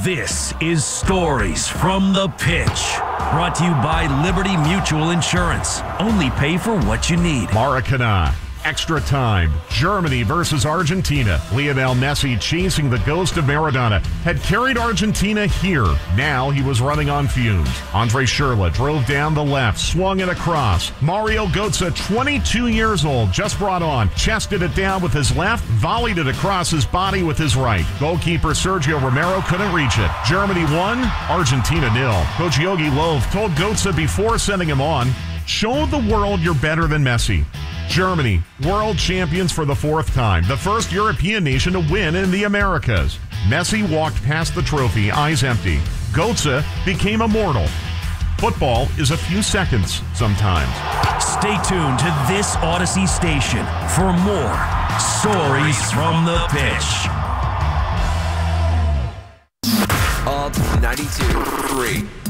This is Stories from the Pitch. Brought to you by Liberty Mutual Insurance. Only pay for what you need. Maracana. Extra time. Germany versus Argentina. Lionel Messi, chasing the ghost of Maradona, had carried Argentina here. Now he was running on fumes. Andre Schürrle drove down the left, swung it across. Mario Götze, 22 years old, just brought on, chested it down with his left, volleyed it across his body with his right. Goalkeeper Sergio Romero couldn't reach it. Germany won, Argentina 0. Coach Jogi Löw told Götze before sending him on, "Show the world you're better than Messi." Germany, world champions for the 4th time, the first European nation to win in the Americas. Messi walked past the trophy, eyes empty. Götze became immortal. Football is a few seconds sometimes. Stay tuned to this Odyssey station for more Stories from the Pitch. All 92.3.